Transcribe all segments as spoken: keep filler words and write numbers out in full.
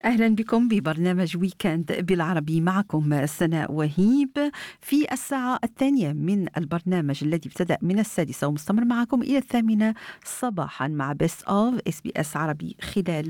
أهلا بكم ببرنامج ويكند بالعربي. معكم سناء وهيب في الساعة الثانية من البرنامج الذي ابتدأ من السادسة ومستمر معكم إلى الثامنة صباحا مع بيست أوف إس بي إس عربي خلال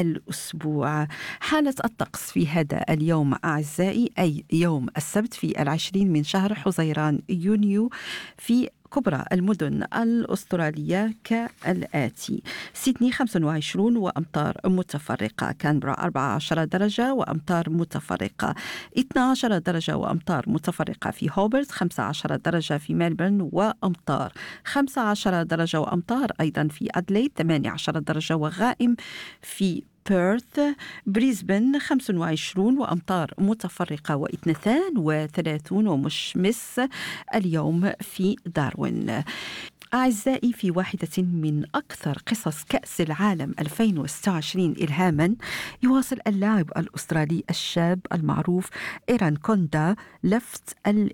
الأسبوع. حالة الطقس في هذا اليوم أعزائي، أي يوم السبت في العشرين من شهر حزيران يونيو، في كبرى المدن الأسترالية كالآتي: سيدني خمسة وعشرين وأمطار متفرقة، كانبرا أربعة عشر درجة وأمطار متفرقة، اثنتا عشرة درجة وأمطار متفرقة في هوبرت، خمسة عشر درجة في ملبورن وأمطار، خمسة عشر درجة وأمطار أيضا في أدليد، ثمانية عشر درجة وغائم في بيرث، بريسبن خمسة وعشرين وأمطار متفرقة واثنتان وثلاثون ومشمس اليوم في داروين. أعزائي، في واحدة من أكثر قصص كأس العالم ألفين وستة وعشرين إلهاما، يواصل اللاعب الأسترالي الشاب المعروف إيران كوندا لفت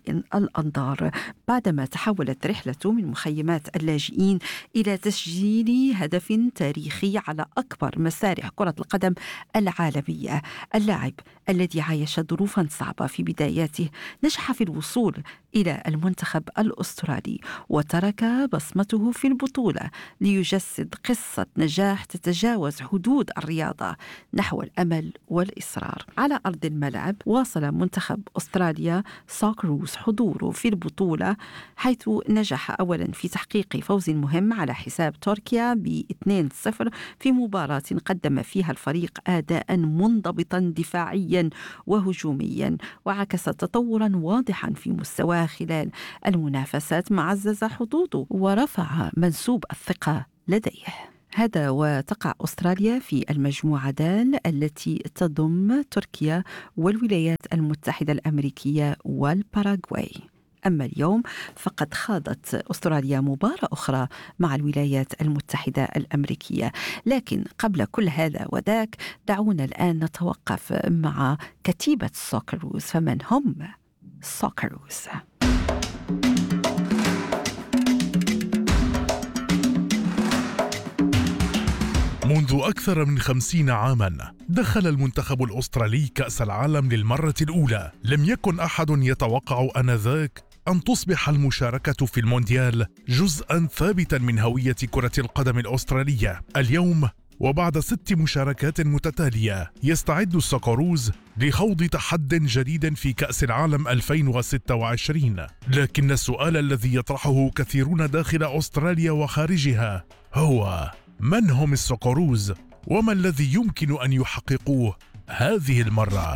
الأنظار بعدما تحولت رحلته من مخيمات اللاجئين إلى تسجيل هدف تاريخي على أكبر مسارح كرة القدم العالمية. اللاعب الذي عايش ظروفا صعبة في بداياته نجح في الوصول إلى المنتخب الأسترالي وترك بصمته في البطولة ليجسد قصة نجاح تتجاوز حدود الرياضة نحو الأمل والإصرار. على أرض الملعب واصل منتخب أستراليا سوكروز حضوره في البطولة، حيث نجح أولا في تحقيق فوز مهم على حساب تركيا ب اثنين صفر في مباراة قدم فيها الفريق أداء منضبطا دفاعيا وهجوميا، وعكس تطورا واضحا في مستواه خلال المنافسات، معزز حظوظه ورفع منسوب الثقة لديه. هذا وتقع أستراليا في المجموعة دال التي تضم تركيا والولايات المتحدة الأمريكية والباراغواي. أما اليوم فقد خاضت أستراليا مباراة أخرى مع الولايات المتحدة الأمريكية. لكن قبل كل هذا وذاك دعونا الآن نتوقف مع كتيبة سوكروز. فمن هم سوكروز؟ منذ أكثر من خمسين عاماً دخل المنتخب الأسترالي كأس العالم للمرة الأولى. لم يكن أحد يتوقع آنذاك أن تصبح المشاركة في المونديال جزءاً ثابتاً من هوية كرة القدم الأسترالية. اليوم وبعد ست مشاركات متتالية يستعد السوكروز لخوض تحد جديد في كأس العالم ألفين وستة وعشرين. لكن السؤال الذي يطرحه كثيرون داخل أستراليا وخارجها هو: من هم السوكروز وما الذي يمكن أن يحققوه هذه المرة؟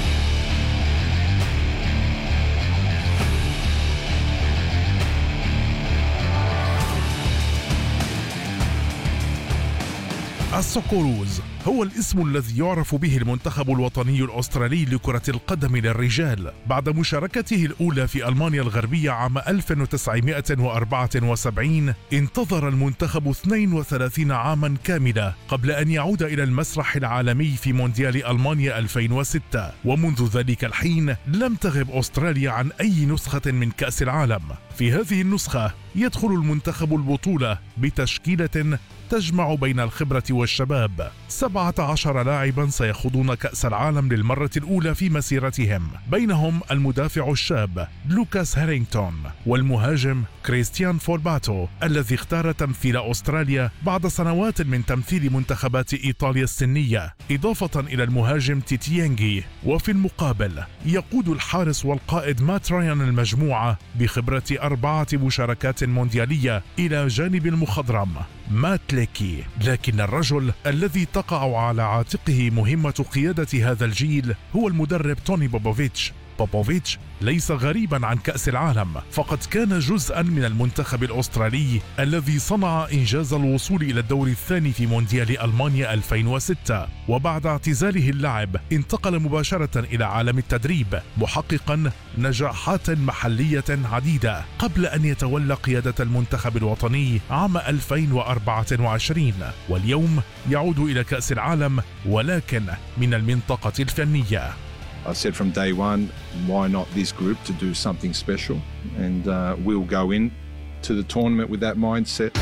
السوكروز هو الاسم الذي يعرف به المنتخب الوطني الأسترالي لكرة القدم للرجال. بعد مشاركته الأولى في ألمانيا الغربية عام ألف وتسعمائة وأربعة وسبعين، انتظر المنتخب اثنين وثلاثين عاما كاملة قبل أن يعود إلى المسرح العالمي في مونديال ألمانيا ألفين وستة، ومنذ ذلك الحين لم تغب أستراليا عن أي نسخة من كأس العالم. في هذه النسخة يدخل المنتخب البطولة بتشكيلة تجمع بين الخبرة والشباب. سبعة عشر لاعبا سيخوضون كأس العالم للمرة الأولى في مسيرتهم، بينهم المدافع الشاب لوكاس هارينغتون والمهاجم كريستيان فورباتو الذي اختار تمثيل أستراليا بعد سنوات من تمثيل منتخبات إيطاليا السنية، إضافة إلى المهاجم تيتيانجي. وفي المقابل يقود الحارس والقائد مات رايان المجموعة بخبرة أربعة مشاركات مونديالية إلى جانب المخضرم مات ليكي. لكن الرجل الذي تقع على عاتقه مهمة قيادة هذا الجيل هو المدرب توني بوبوفيتش. بوبوفيتش ليس غريبا عن كأس العالم، فقد كان جزءا من المنتخب الأسترالي الذي صنع إنجاز الوصول إلى الدور الثاني في مونديال ألمانيا ألفين وستة، وبعد اعتزاله اللعب انتقل مباشرة إلى عالم التدريب محققا نجاحات محلية عديدة قبل أن يتولى قيادة المنتخب الوطني عام ألفين وأربعة وعشرين، واليوم يعود إلى كأس العالم ولكن من المنطقة الفنية. I said from day one, why not this group to do something special? And uh, we'll go in to the tournament with that mindset.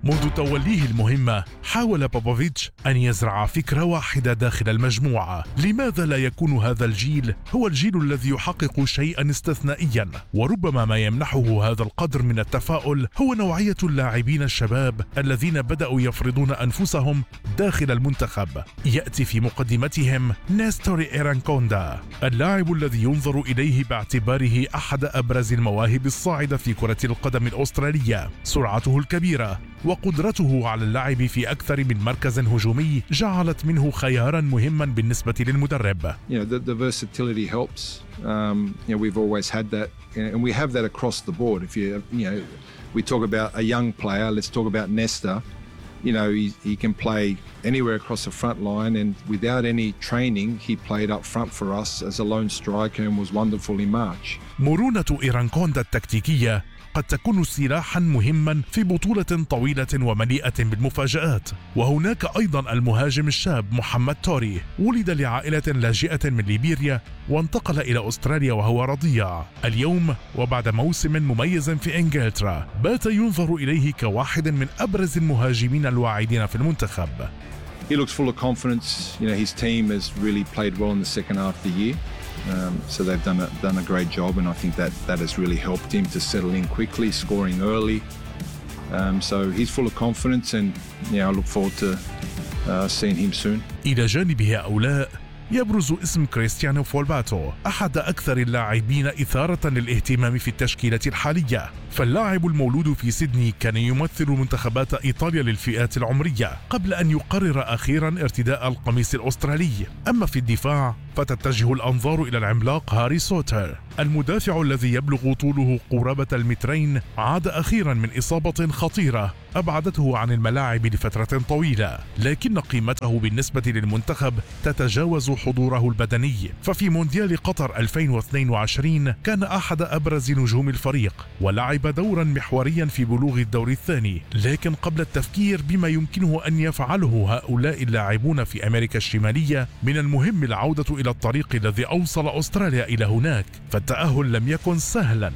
منذ توليه المهمة حاول بوبوفيتش أن يزرع فكرة واحدة داخل المجموعة: لماذا لا يكون هذا الجيل هو الجيل الذي يحقق شيئا استثنائيا؟ وربما ما يمنحه هذا القدر من التفاؤل هو نوعية اللاعبين الشباب الذين بدأوا يفرضون أنفسهم داخل المنتخب. يأتي في مقدمتهم نيستور إيرانكوندا، اللاعب الذي ينظر إليه باعتباره أحد أبرز المواهب الصاعدة في كرة القدم الأسترالية. سرعته الكبيرة وقدرته على اللعب في أكثر من مركز هجومي جعلت منه خيارا مهما بالنسبة للمدرب. You know, the, the versatility helps. Um, you know, we've always had that, and we have that across the board. If you, you know, we talk about a young player, let's talk about Nesta. You know, he, he can play anywhere across the front line, and without any training, he played up front for us as a lone striker and was wonderful in March. مرونة إيرانكوندا التكتيكية قد تكون سلاحا مهما في بطولة طويلة ومليئة بالمفاجآت. وهناك أيضا المهاجم الشاب محمد توري، ولد لعائلة لاجئة من ليبيريا وانتقل إلى أستراليا وهو رضيع. اليوم وبعد موسم مميز في إنجلترا بات ينظر إليه كواحد من أبرز المهاجمين الواعدين في المنتخب. He looks full of confidence. You know, his team has really played well in the second half of the year. Um, so they've done a, done a great job, and I think that that has really helped him to settle in quickly, scoring early. Um, so he's full of confidence, and yeah, I look forward to uh, seeing him soon. إلى جانب هؤلاء يبرز اسم كريستيانو فولباتو، أحد أكثر اللاعبين إثارة للاهتمام في التشكيلة الحالية. فاللاعب المولود في سيدني كان يمثل منتخبات إيطاليا للفئات العمرية قبل أن يقرر أخيرا ارتداء القميص الأسترالي. أما في الدفاع فتتجه الأنظار إلى العملاق هاري سوتر، المدافع الذي يبلغ طوله قرابة المترين عاد أخيرا من إصابة خطيرة أبعدته عن الملاعب لفترة طويلة، لكن قيمته بالنسبة للمنتخب تتجاوز حضوره البدني. ففي مونديال قطر ألفين واثنين وعشرين كان أحد أبرز نجوم الفريق ولعب دورا محوريا في بلوغ الدور الثاني. لكن قبل التفكير بما يمكنه أن يفعله هؤلاء اللاعبون في أمريكا الشمالية، من المهم العودة إلى الطريق الذي أوصل أستراليا إلى هناك، فالتأهل لم يكن سهلا.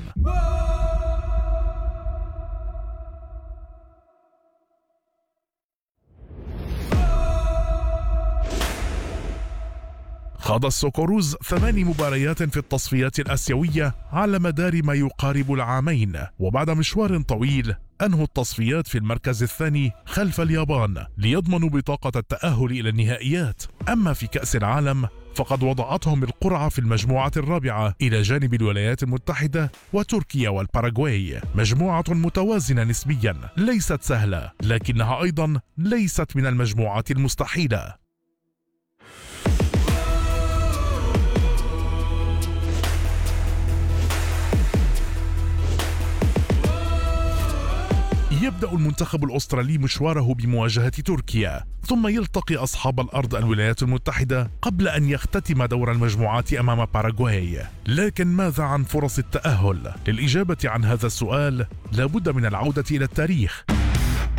خاض السوكوروز ثماني مباريات في التصفيات الآسيوية على مدار ما يقارب العامين، وبعد مشوار طويل أنهوا التصفيات في المركز الثاني خلف اليابان ليضمنوا بطاقة التأهل إلى النهائيات. أما في كأس العالم فقد وضعتهم القرعة في المجموعة الرابعة إلى جانب الولايات المتحدة وتركيا والباراغواي. مجموعة متوازنة نسبيا، ليست سهلة لكنها أيضا ليست من المجموعات المستحيلة. يبدأ المنتخب الأسترالي مشواره بمواجهة تركيا، ثم يلتقي أصحاب الأرض الولايات المتحدة قبل أن يختتم دور المجموعات أمام باراغواي. لكن ماذا عن فرص التأهل؟ للإجابة عن هذا السؤال لابد من العودة إلى التاريخ.